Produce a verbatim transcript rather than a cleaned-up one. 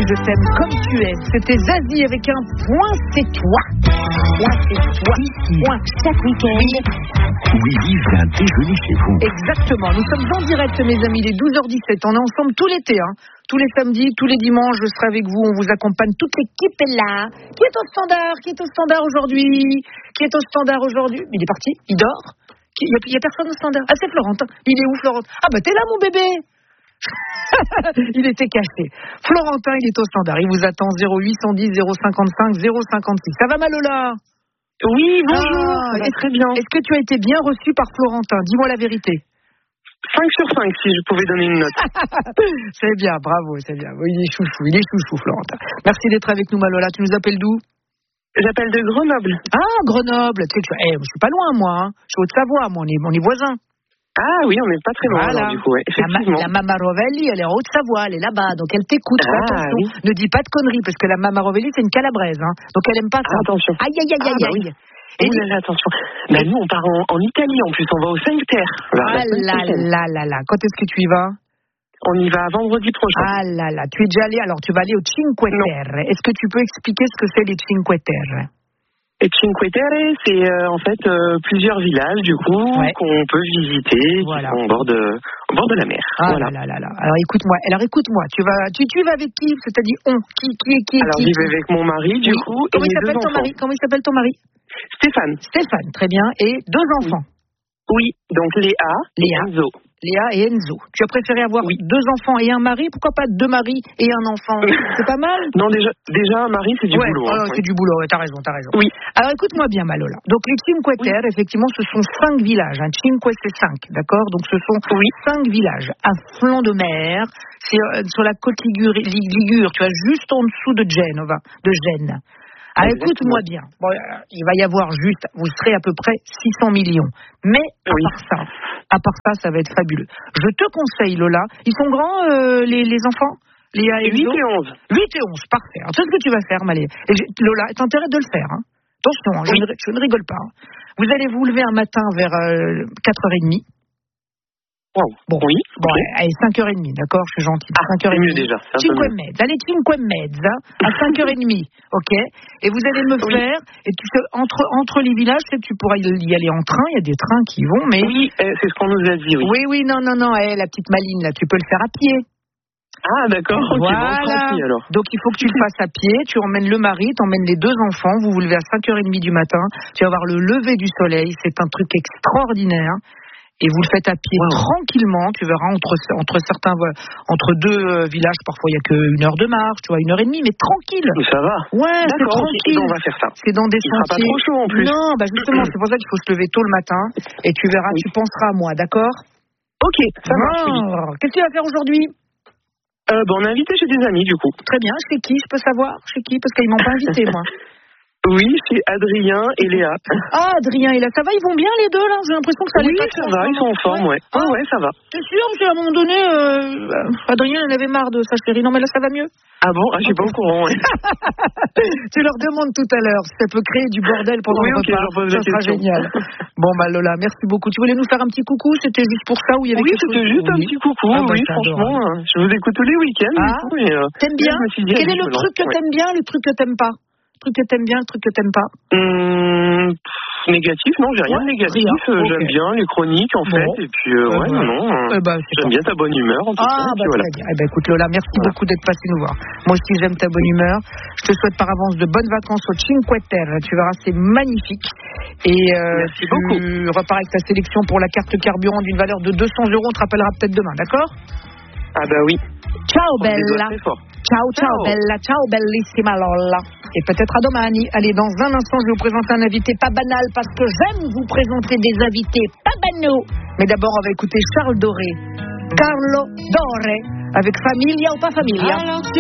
je t'aime comme tu es. C'était Zazie avec un point, c'est toi. Point, c'est toi. Point. Chaque week-end. Willy vient déjeuner chez vous. Exactement. Nous sommes en direct, mes amis, les douze heures dix-sept. On est ensemble tout l'été, hein. Tous les samedis, tous les dimanches, je serai avec vous. On vous accompagne. Toute l'équipe est là. Qui est au standard? Qui est au standard aujourd'hui? Qui est au standard aujourd'hui? Il est parti? Il dort? Il n'y a, a personne au standard? Ah, c'est Florentin. Il est où, Florentin? Ah, bah, t'es là, mon bébé. Il était caché. Florentin, il est au standard. Il vous attend zéro huit cent dix zéro cinquante-cinq zéro cinquante-six. Ça va, Malola? Oui, bonjour. Ah, ça va très bien. Est-ce que tu as été bien reçu par Florentin? Dis-moi la vérité. cinq sur cinq, si je pouvais donner une note. C'est bien, bravo, c'est bien. Il est chouchou, il est chouchou, Florentin. Merci d'être avec nous, Malola. Tu nous appelles d'où? J'appelle de Grenoble. Ah, Grenoble. Tu sais, tu... Eh, je suis pas loin, moi. Hein. Je suis Haute-Savoie, moi. On est, on est voisins. Ah oui, on n'est pas très loin, voilà. alors, du coup, ouais, effectivement. La, ma- la Mama Rovelli, elle est en Haute-Savoie, elle est là-bas, donc elle t'écoute. Ah, attention, oui. Ne dis pas de conneries, parce que la Mama Rovelli, c'est une calabraise, hein, donc elle aime pas ça. Ah, attention. Aïe, aïe, aïe, aïe, ah, bah, aïe. oui. Et oui, là, attention. Bah, nous, on part en, en Italie, en plus, on va au cinq Terre. Ah là là là là, quand est-ce que tu y vas? On y va vendredi prochain. Ah là là, tu es déjà allé, alors tu vas aller au Cinque Terre. Est-ce que tu peux expliquer ce que c'est les Cinque Terre? Et Cinque Terre, c'est euh, en fait euh, plusieurs villages, du coup, ouais. qu'on peut visiter, voilà. qui sont au bord, de, au bord de la mer. Ah voilà. là là là. Alors écoute-moi, alors écoute-moi, tu vas, tu, tu vas avec qui? C'est-à-dire on, qui, qui est qui? Alors qui, j'y vais avec mon mari, du oui. coup, Comment et il mes s'appelle deux ton enfants. mari? Comment il s'appelle ton mari? Stéphane. Stéphane, très bien. Et deux enfants. Oui, donc Léa, Léa. et Enzo. Léa et Enzo. Tu as préféré avoir oui. deux enfants et un mari? Pourquoi pas deux maris et un enfant? C'est pas mal? Non, déjà, déjà un mari, c'est du ouais, boulot. Hein, ouais. c'est du boulot, ouais, t'as raison, t'as raison. Oui. Alors écoute-moi bien, Malola. Donc les Cinque Terre, oui. effectivement, ce sont cinq villages. Hein. Cinque, c'est cinq, d'accord? Donc ce sont oui. cinq villages à flanc de mer. C'est euh, sur la côte Ligure, Ligure, tu vois, juste en dessous de Genova, de Gênes. Alors écoute-moi bien, bon, euh, il va y avoir juste, vous serez à peu près six cents millions. Mais à oui. part ça, à part ça, ça va être fabuleux. Je te conseille, Lola, ils sont grands euh, les, les enfants? Léa et huit et onze. huit et onze, parfait. Alors, tu sais ce que tu vas faire, Malé. Lola, t'as intérêt de le faire. Hein. Attention, hein, oui. je, ne, je ne rigole pas. Hein. Vous allez vous lever un matin vers euh, quatre heures trente. Wow. Bon, oui, bon okay. allez, cinq heures trente, d'accord, je suis gentil. Ah, cinq heures trente. C'est mieux déjà. Cinque mezza, allez, cinque mezza, à cinq heures trente, ok? Et vous allez me oui. faire, et tu sais, entre, entre les villages, tu pourras y aller en train, il y a des trains qui vont, mais... Oui, euh, c'est ce qu'on nous a dit, oui. Oui, oui, non, non, non, hey, la petite Maline, là, tu peux le faire à pied. Ah, d'accord, ok, voilà. Bon, tranquille, alors. Donc, il faut que tu le fasses à pied, tu emmènes le mari, tu emmènes les deux enfants, vous vous levez à cinq heures trente du matin, tu vas voir le lever du soleil, c'est un truc extraordinaire. Et vous le faites à pied wow. tranquillement, tu verras, entre, entre certains, entre deux euh, villages, parfois il n'y a qu'une heure de marche, tu vois, une heure et demie, mais tranquille. Ça va. Ouais, c'est tranquille. Okay, on va faire ça. C'est dans des il sentiers. Sera pas trop chaud en plus. Non, bah justement, c'est pour ça qu'il faut se lever tôt le matin, et tu verras, oui. tu penseras à moi, d'accord? Ok, ça marche. Oui. Qu'est-ce que tu vas faire aujourd'hui? euh, bah, On est invité chez des amis, du coup. Très bien, chez qui, je peux savoir? Chez qui? Parce qu'ils m'ont pas invité, moi. Oui, c'est Adrien et Léa. Ah, Adrien et Léa, ça va, ils vont bien les deux là? J'ai l'impression que ça oui, allait pas. Oui, ça va, ils sont en forme, ouais. Ah, oh, ouais, ça va. T'es sûr? Parce qu'à un moment donné, euh, Adrien en avait marre de sa chérie. Non, mais là, ça va mieux. Ah bon? Ah, je suis okay. pas au courant, ouais. Tu leur demandes tout à l'heure si ça peut créer du bordel pendant oui, le okay, repas. Ça sera génial. Bon, bah Lola, merci beaucoup. Tu voulais nous faire un petit coucou? C'était juste pour ça ou il y avait oui, quelque chose? Oui, c'était juste un petit coucou, ah, bah, oui, franchement. Euh, je vous écoute tous les week-ends. Ah, coup, et, euh, t'aimes bien? Quel est le truc que t'aimes bien, le truc que t'aimes pas? Le truc que t'aimes bien, le truc que t'aimes pas? Hum, pff, négatif, non, j'ai rien de négatif. Euh, okay. J'aime bien les chroniques, en bon. fait. Et puis, euh, ouais, ouais, non, non. Euh, bah, j'aime bien ta bonne humeur, en tout ah, cas. Bah, voilà. très bien. Eh ben, écoute, Lola, merci voilà. beaucoup d'être passé nous voir. Moi aussi, j'aime ta bonne humeur. Je te souhaite par avance de bonnes vacances au Cinque Terre. Tu verras, c'est magnifique. Et euh, merci tu beaucoup. repars avec ta sélection pour la carte carburant d'une valeur de deux cents euros. On te rappellera peut-être demain, d'accord? Ah, bah oui. Ciao, bella. Ciao, ciao, ciao, bella. Ciao, bellissima Lola. Et peut-être à domani. Allez, dans un instant, je vais vous présenter un invité pas banal parce que j'aime vous présenter des invités pas banaux. Mais d'abord, on va écouter Charles Doré. Carlo Doré. Avec Familia ou pas Familia? Alors,